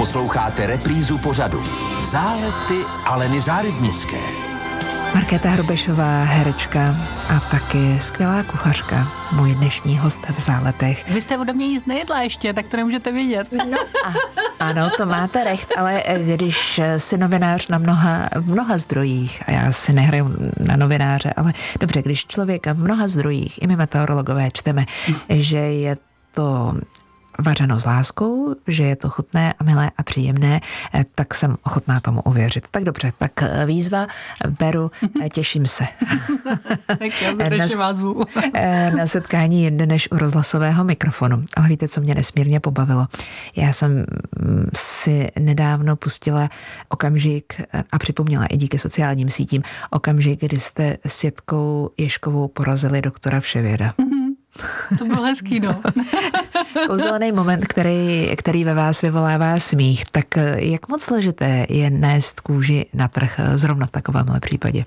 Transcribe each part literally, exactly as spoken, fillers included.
Posloucháte reprízu pořadu Zálety Aleny Zárybnické. Markéta Hrubešová, herečka a taky skvělá kuchařka, můj dnešní host v Záletech. Vy jste ode mě nic nejedla ještě, tak to nemůžete vědět. No, a, ano, to máte recht, ale když jsi novinář na mnoha, v mnoha zdrojích, a já si nehraju na novináře, ale dobře, když člověk v mnoha zdrojích, i my meteorologové čteme, že je to vařeno s láskou, že je to chutné a milé a příjemné, tak jsem ochotná tomu uvěřit. Tak dobře, tak výzva beru, těším se. Tak já zřejmě vás zvu. Na setkání jinde než u rozhlasového mikrofonu. Ale víte, co mě nesmírně pobavilo? Já jsem si nedávno pustila okamžik a připomněla i díky sociálním sítím okamžik, kdy jste s Jitkou Ježkovou porazili doktora Vševěda. To bylo hezký, no. Kouzelný moment, který, který ve vás vyvolává smích. Tak jak moc složité je nést kůži na trh zrovna v takovémhle případě?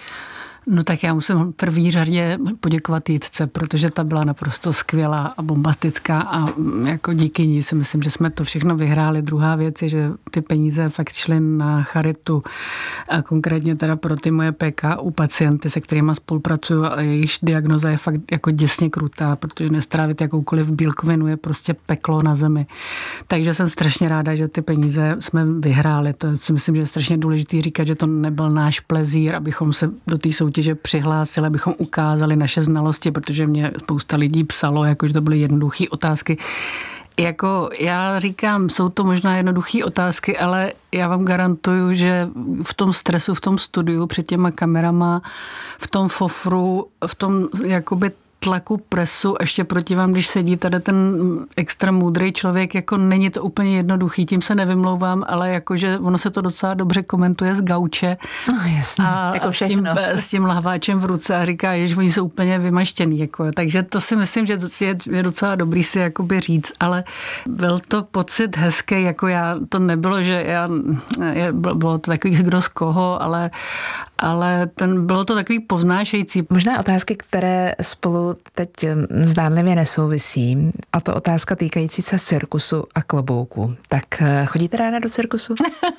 No tak já musím v první řadě poděkovat Jitce, protože ta byla naprosto skvělá a bombastická a jako díky ní si myslím, že jsme to všechno vyhráli. Druhá věc je, že ty peníze fakt šly na charitu a konkrétně teda pro ty moje P K U pacienty, se kterými spolupracuju a jejichž diagnoza je fakt jako děsně krutá, protože nestrávit jakoukoliv bílkovinu je prostě peklo na zemi. Takže jsem strašně ráda, že ty peníze jsme vyhráli. To si myslím, že je strašně důležitý říkat, že to nebyl náš plezír, abychom se do té soutěže že přihlásili, abychom ukázali naše znalosti, protože mě spousta lidí psalo, jakože to byly jednoduché otázky. Jako já říkám, jsou to možná jednoduché otázky, ale já vám garantuju, že v tom stresu, v tom studiu, před těma kamerama, v tom fofru, v tom jakoby tlaku presu, ještě proti vám, když sedí tady ten extra moudrý člověk, jako není to úplně jednoduchý, tím se nevymlouvám, ale jakože ono se to docela dobře komentuje z gauče. No jasně, a, jako a s, tím, s tím lahváčem v ruce a říká, že oni jsou úplně vymaštěný. Jako, takže to si myslím, že je, je docela dobrý si jakoby říct, ale byl to pocit hezký, jako já, to nebylo, že já, bylo to takový kdo z koho, ale, ale ten, bylo to takový povznášející. Možná otázky, které spolu teď zdánlivě nesouvisí, a to otázka týkající se cirkusu a klobouku. Tak chodíte ráda do cirkusu?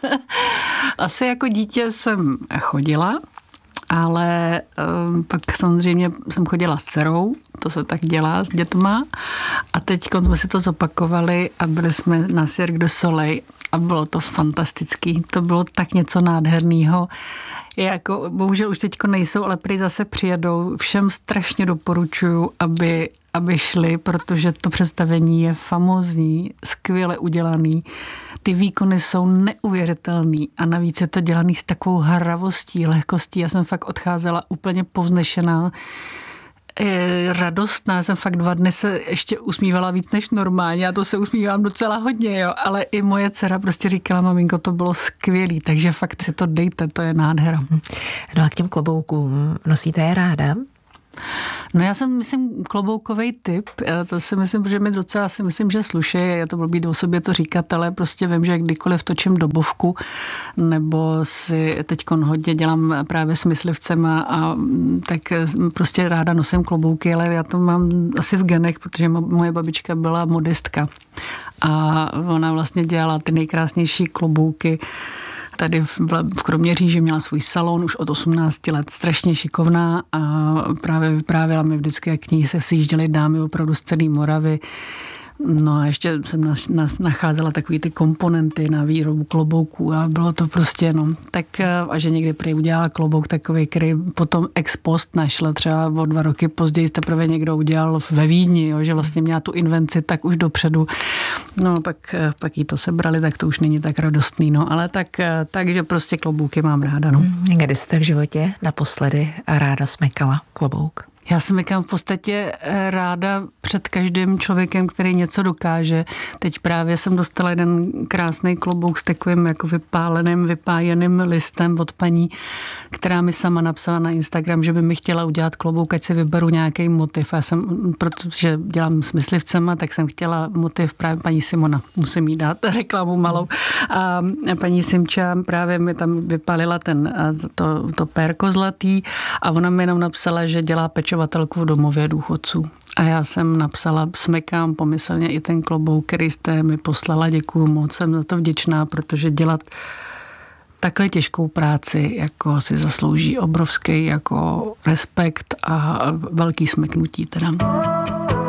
Asi jako dítě jsem chodila, ale um, pak samozřejmě jsem chodila s dcerou, to se tak dělá s dětma a teď jsme si to zopakovali a byli jsme na Cirque du Soleil a bylo to fantastický. To bylo tak něco nádherného. Jako, bohužel už teďko nejsou, ale prý zase přijedou. Všem strašně doporučuju, aby, aby šli, protože to představení je famózní, skvěle udělaný. Ty výkony jsou neuvěřitelný a navíc je to dělaný s takovou hravostí, lehkostí. Já jsem fakt odcházela úplně povznešená, radostná, jsem fakt dva dny se ještě usmívala víc než normálně, já to se usmívám docela hodně, jo, ale i moje dcera prostě říkala, maminko, to bylo skvělý, takže fakt si to dejte, to je nádhera. No a k těm kloboukům nosíte je ráda? No já jsem, myslím, kloboukovej typ, to si myslím, že mi docela si myslím, že sluší, je to blbý o sobě to říkat, ale prostě vím, že kdykoliv točím dobovku, nebo si teďkon hodně dělám právě s myslivcem a, a tak prostě ráda nosím klobouky, ale já to mám asi v genech, protože moje babička byla modistka a ona vlastně dělala ty nejkrásnější klobouky. Tady v, v Kroměříži měla svůj salon už od osmnácti let, strašně šikovná a právě vyprávěla mi vždycky, jak k ní se sjížděly dámy opravdu z celé Moravy. No a ještě jsem na, na, nacházela takový ty komponenty na výrobu klobouků a bylo to prostě, no, tak a že někdy prý udělala klobouk takový, který potom ex post našla třeba o dva roky později teprve někdo udělal ve Vídni, jo, že vlastně měla tu invenci tak už dopředu. No pak, pak jí to sebrali, tak to už není tak radostný, no, ale tak, takže prostě klobouky mám ráda, no. Kdy jste v životě naposledy a ráda smykala klobouk? Já se mykám v podstatě ráda před každým člověkem, který něco dokáže. Teď právě jsem dostala jeden krásný klobouk s takovým jako vypáleným, vypájeným listem od paní, která mi sama napsala na Instagram, že by mi chtěla udělat klobouk, ať si vyberu nějaký motiv. Já jsem, protože dělám s myslivcema, tak jsem chtěla motiv právě paní Simona. Musím jí dát reklamu malou. A paní Simča právě mi tam vypálila ten, to, to pérko zlatý a ona mi jenom napsala, že dělá pečo pečovatelku v domově důchodců. A já jsem napsala, smekám pomyslně i ten klobouk, který jste mi poslala, děkuju moc, jsem za to vděčná, protože dělat takhle těžkou práci jako si zaslouží obrovský jako respekt a velký smeknutí teda.